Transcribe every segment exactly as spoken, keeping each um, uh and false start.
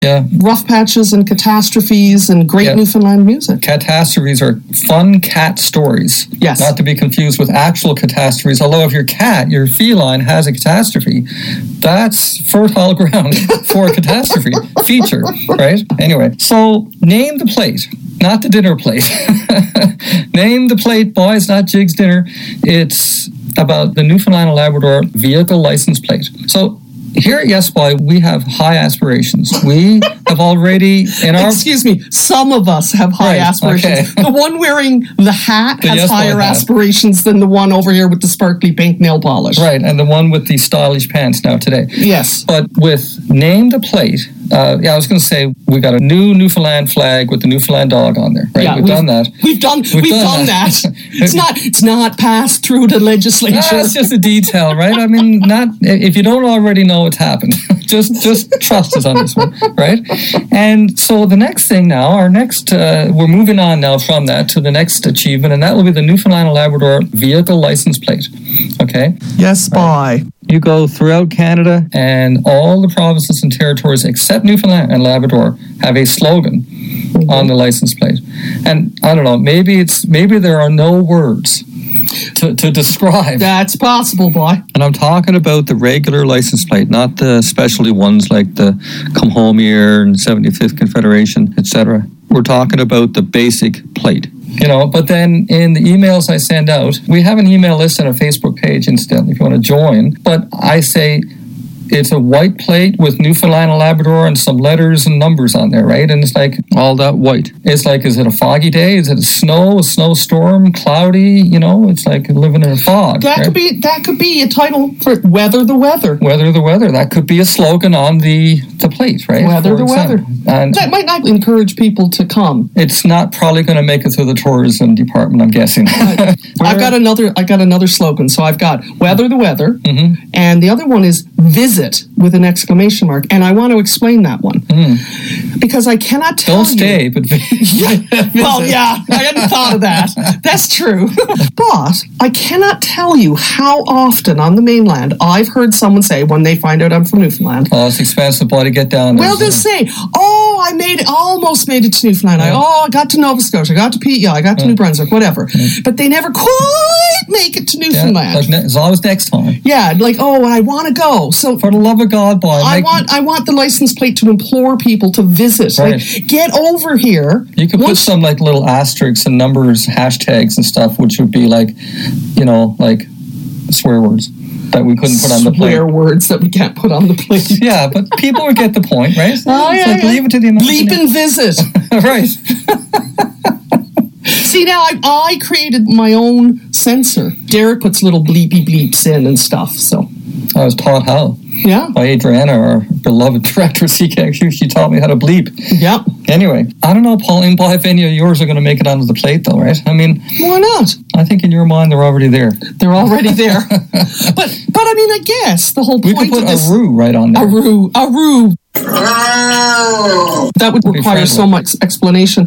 Yeah. Rough Patches and Catastrophes and great yeah. Newfoundland music. Catastrophes are fun cat stories. Yes. Not to be confused with actual catastrophes. Although if your cat, your feline, has a catastrophe, that's fertile ground for a catastrophe feature, right? Anyway, so name the plate, not the dinner plate. Name the plate, boys, not Jig's dinner. It's about the Newfoundland and Labrador vehicle license plate. So here at Yes Boy, we have high aspirations. We have already in our excuse me, some of us have high right, aspirations. Okay. The one wearing the hat the has yes higher hat. aspirations than the one over here with the sparkly pink nail polish. Right, and the one with the stylish pants now today. Yes. But with Name the Plate, uh, yeah, I was going to say we got a new Newfoundland flag with the Newfoundland dog on there. Right, yeah, we've, we've done that. We've done we've, we've done, done that. that. it's not it's not passed through the legislature. That's just a detail, right? I mean, not if you don't already know it's happened. Just just trust us on this one, right? And so the next thing now, our next, uh, we're moving on now from that to the next achievement, and that will be the Newfoundland and Labrador vehicle license plate, okay? Yes, right. bye. You go throughout Canada, and all the provinces and territories except Newfoundland and Labrador have a slogan mm-hmm. on the license plate. And I don't know, maybe it's maybe there are no words To, to describe. That's possible, boy. And I'm talking about the regular license plate, not the specialty ones like the Come Home Year and seventy-fifth Confederation, et cetera. We're talking about the basic plate. You know, but then in the emails I send out, we have an email list and a Facebook page, incidentally, if you want to join. But I say it's a white plate with Newfoundland and Labrador and some letters and numbers on there, right? And it's like all that white. It's like, is it a foggy day? Is it a snow, a snowstorm, cloudy? You know, it's like living in a fog. That right? could be that could be a title for Weather the Weather. Weather the Weather. That could be a slogan on the, the plate, right? Weather For the example. Weather. And that might not encourage people to come. It's not probably going to make it through the tourism department, I'm guessing. Right. I've got another. I got another slogan. So I've got Weather the Weather, mm-hmm. and the other one is Visit with an exclamation mark. And I want to explain that one mm. because I cannot tell Don't stay, you. but yeah. Well, yeah, I hadn't thought of that. That's true. But I cannot tell you how often on the mainland I've heard someone say when they find out I'm from Newfoundland. Oh, it's expensive, boy, to get down there. Well, they'll say, "Oh, I made it, almost made it to Newfoundland. Yeah. I, oh, I got to Nova Scotia, I got to P E I, I got to yeah. New Brunswick, whatever." Yeah. But they never quite make it to Newfoundland. Yeah, like ne- it's always next time. Yeah, like, oh, I want to go. So for the love of God, boy, I make, want I want the license plate to implore people to visit. Right. Like, get over here. You could put some like little asterisks and numbers, hashtags and stuff, which would be like, you know, like swear words that we couldn't put on the plate. Swear words that we can't put on the plate. Yeah, but people would get the point, right? So oh, yeah, like, yeah. leave it to the imagination. Bleep and visit. Right. See, now I, I created my own censor. Derek puts little bleepy bleeps in and stuff, so. I was taught how. Yeah. By Adriana, our beloved director of C K X U. She taught me how to bleep. Yeah. Anyway, I don't know, Pauline, boy, if any of yours are going to make it onto the plate, though, right? I mean... Why not? I think in your mind they're already there. They're already there. but, but I mean, I guess the whole point we could put of this... a roo right on there. A roo. A roo. That would require so much explanation.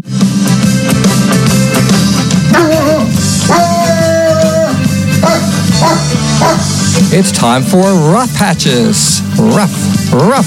It's time for Rough Patches. Rough, rough.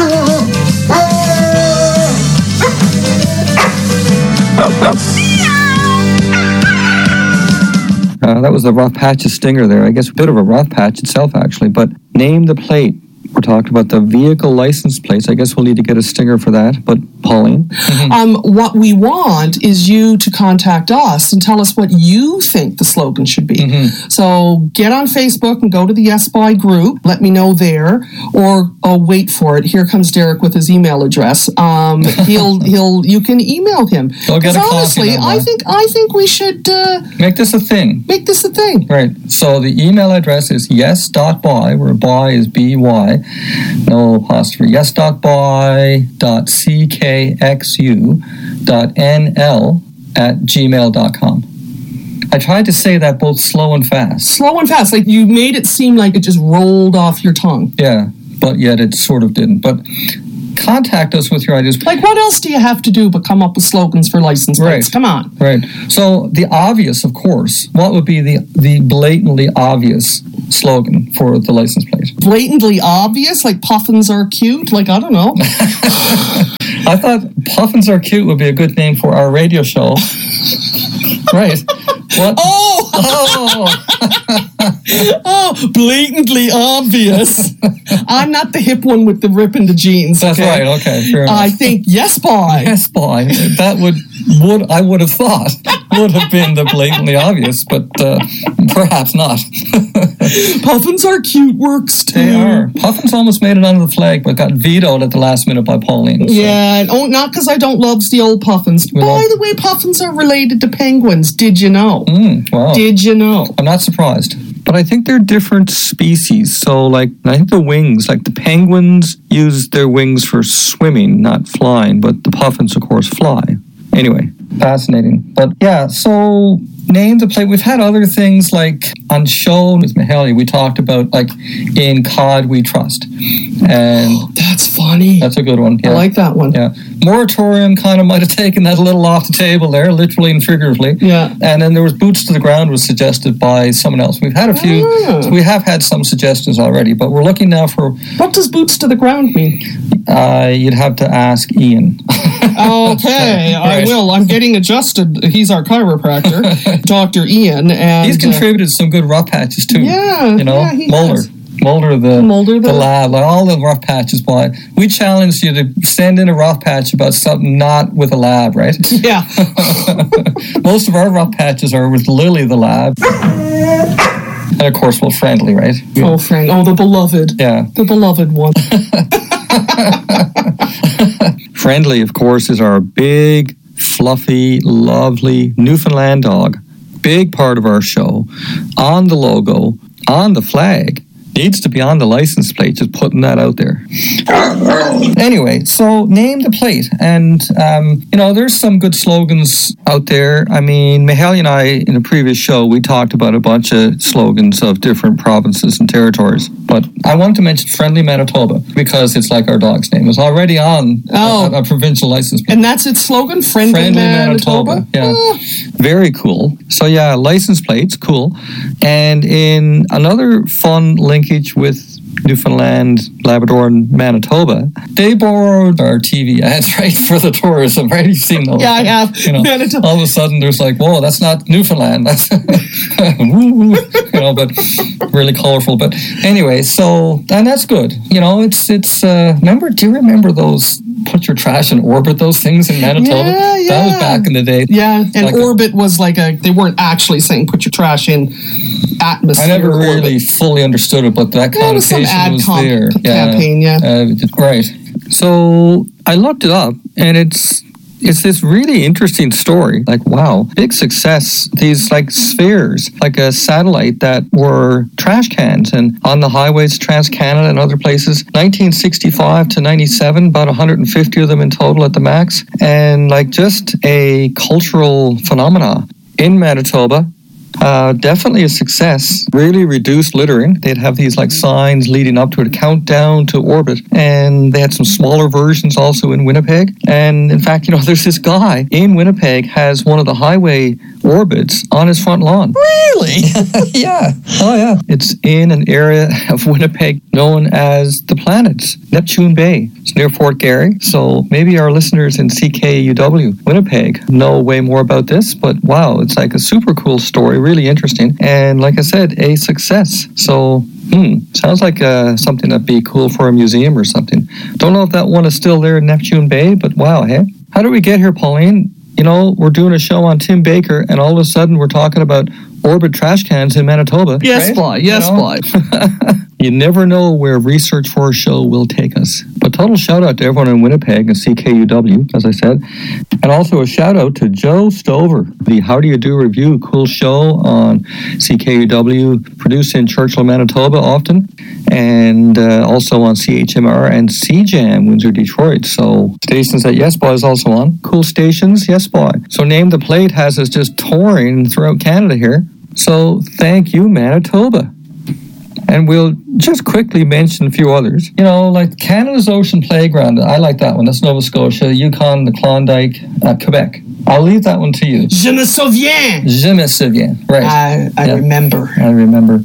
Uh, that was the Rough Patches stinger there. I guess a bit of a rough patch itself, actually. But name the plate. We're talking about the vehicle license plates. I guess we'll need to get a stinger for that. But Pauline? Mm-hmm. Um, what we want is you to contact us and tell us what you think the slogan should be. Mm-hmm. So get on Facebook and go to the Yes Boy group. Let me know there. Or, oh, wait for it. Here comes Derek with his email address. Um, he'll, he'll, you can email him. Because honestly, I think, I think we should uh, make this a thing. Make this a thing. Right. So the email address is yes.boy, where boy is B Y. No apostrophe. Yes.boy dot C K X U dot N L at gmail dot com. I tried to say that both slow and fast. Slow and fast. Like you made it seem like it just rolled off your tongue. Yeah, but yet it sort of didn't. But contact us with your ideas. Like, what else do you have to do but come up with slogans for license plates? Right. Come on. Right. So the obvious, of course, what would be the, the blatantly obvious slogan for the license plate? Blatantly obvious, like puffins are cute. Like, I don't know. I thought puffins are cute would be a good name for our radio show. Right. What? Oh! Oh! Oh, blatantly obvious. I'm not the hip one with the rip in the jeans. That's okay? right. Okay, fair enough. I think yes, boy. Yes, boy. That would would I would have thought would have been the blatantly obvious, but uh, perhaps not. Puffins are cute works too. They are. Puffins almost made it onto the flag, but got vetoed at the last minute by Pauline. So. Yeah, and oh, not because I don't love the old puffins. We By love- the way, puffins are related to penguins. Did you know? Mm, wow. Did you know? I'm not surprised. But I think they're different species. So, like, I think the wings, like the penguins use their wings for swimming, not flying, but the puffins, of course, fly. Anyway, fascinating. But yeah, so name the plate. We've had other things like on show with Mahalia, we talked about like in Cod We Trust. And That's funny. that's a good one. Yeah. I like that one. Yeah. Moratorium kind of might have taken that a little off the table there, literally and figuratively. Yeah. And then there was Boots to the Ground was suggested by someone else. We've had a few, Ah. we have had some suggestions already, but we're looking now for, What does boots to the ground mean? uh, you'd have to ask Ian. Okay, I Right. will. I'm getting adjusted. He's our chiropractor, Doctor Ian, and He's uh, contributed some good rough patches too. Yeah, You know, yeah, he Mulder. has. Mulder the, Mulder the- the lab, like all the rough patches. Boy, we challenge you to send in a rough patch about something not with a lab, right? yeah. Most of our rough patches are with Lily the lab. And of course, well, Friendly, right? Oh, Frank. Oh, the beloved. Yeah. The beloved one. Friendly, of course, is our big, fluffy, lovely Newfoundland dog. Big part of our show. On the logo, on the flag. Needs to be on the license plate, just putting that out there. Anyway, so name the plate. And, um, you know, there's some good slogans out there. I mean, Mahalia and I, in a previous show, we talked about a bunch of slogans of different provinces and territories. But I want to mention Friendly Manitoba because it's like our dog's name. It's already on Oh. a, a provincial license plate. And that's its slogan, Friendly, Friendly Manitoba. Manitoba, yeah. Ah. Very cool. So yeah, license plates, cool. And in another fun linkage with Newfoundland, Labrador, and Manitoba, they borrowed our T V ads, right, for the tourism, right? You've seen those. Yeah, I have. You know, Manitoba. all of a sudden there's like, whoa, that's not Newfoundland. That's, woo, woo, you know, but really colorful. But anyway, so, and that's good. You know, it's, it's, uh, remember, do you remember those, put your trash in orbit, those things in Manitoba? Yeah, yeah. That was back in the day. Yeah, and Like a- orbit was like a, they weren't actually saying put your trash in atmosphere. I never orbit. really fully understood it, but that Yeah, it was some connotation ad was comp there. campaign, yeah. Uh, it's great. So I looked it up, and it's it's this really interesting story. Like, wow, big success. These like spheres, like a satellite that were trash cans, and on the highways, Trans-Canada and other places. nineteen sixty-five to ninety-seven, about one hundred fifty of them in total at the max, and like just a cultural phenomena in Manitoba. Uh, definitely a success. Really reduced littering. They'd have these like signs leading up to it, countdown to orbit. And they had some smaller versions also in Winnipeg. And in fact, you know, there's this guy in Winnipeg has one of the highway orbits on his front lawn. Really? Yeah. Oh, yeah. It's in an area of Winnipeg known as the Planets, Neptune Bay. It's near Fort Garry. So maybe our listeners in C K U W, Winnipeg, know way more about this. But wow, it's like a super cool story, really interesting. And like I said, a success. So, hmm, sounds like uh, something that'd be cool for a museum or something. Don't know if that one is still there in Neptune Bay, but wow, hey. How did we get here, Pauline? You know, we're doing a show on Tim Baker, and all of a sudden we're talking about orbit trash cans in Manitoba. Yes, right? boy. Yes, You know? boy. You never know where research for a show will take us. But total shout out to everyone in Winnipeg and C K U W, as I said. And also a shout out to Joe Stover, the How Do You Do review, cool show on C K U W, produced in Churchill, Manitoba often, and uh, also on C H M R and C Jam, Windsor, Detroit. So stations that Yes Boy is also on. Cool stations, Yes Boy. So Name the Plate has us just touring throughout Canada here. So thank you, Manitoba. And we'll just quickly mention a few others. You know, like Canada's Ocean Playground. I like that one. That's Nova Scotia, Yukon, the Klondike, uh, Quebec. I'll leave that one to you. Je me souviens. Je me souviens. Right. I, I Yeah. remember. I remember.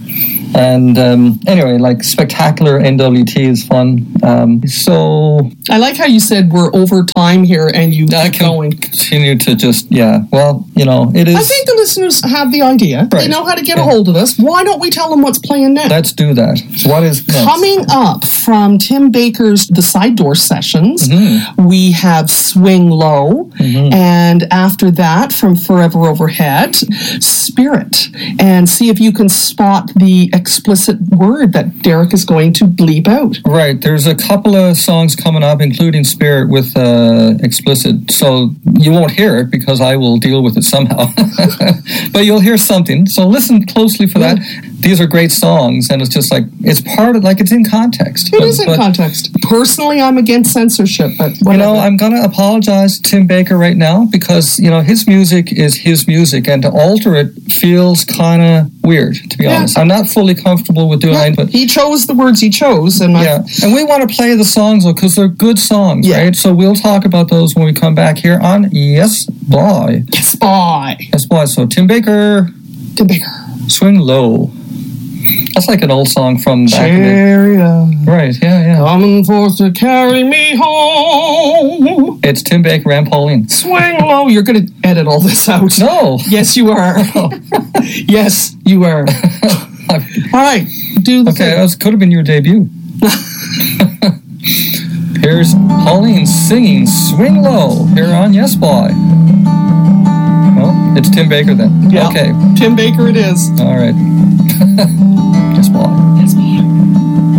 And um, anyway, like Spectacular N W T is fun. Um, so I like how you said we're over time here and you I keep can going. continue to just, yeah, well, you know, it is. I think the listeners have the idea. Right. They know how to get Yeah. a hold of us. Why don't we tell them what's playing next? Let's do that. What is next? Coming up from Tim Baker's The Side Door Sessions, Mm-hmm. we have Swing Low. And after that, from Forever Overhead, Spirit. And see if you can spot the explicit word that Derek is going to bleep out. Right. There's a couple of songs coming up, including Spirit with uh, explicit. So you won't hear it because I will deal with it somehow. But you'll hear something. So listen closely for that. These are great songs, and it's just like, it's part of, like, it's in context. It But- is in but, context. Personally, I'm against censorship, but whatever. You know, I'm going to apologize to Tim Baker right now because, you know, his music is his music, and to alter it feels kind of weird, to be Yeah. honest. I'm not fully comfortable with doing it, but He chose the words he chose, and I, yeah. And we want to play the songs because they're good songs, Yeah. right? So we'll talk about those when we come back here on Yes Boy. yes, boy. Yes Boy. So Tim Baker, Tim Baker. Swing Low. That's like an old song from back in the Chariot, Right, yeah, yeah. coming forth to carry me home. It's Tim Baker and Pauline. Swing low. You're going to edit all this out. No. Yes, you are. Yes, you are. All right. Do the Okay, thing. that could have been your debut. Here's Pauline singing Swing Low here on Yes Boy. Well, it's Tim Baker then. Yeah. Okay, Tim Baker it is. all right. Yes Boy.